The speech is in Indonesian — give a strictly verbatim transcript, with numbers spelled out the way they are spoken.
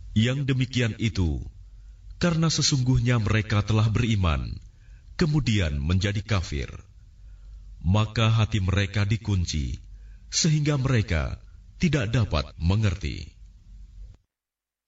Yang demikian itu karena sesungguhnya mereka telah beriman kemudian menjadi kafir, maka hati mereka dikunci sehingga mereka tidak dapat mengerti.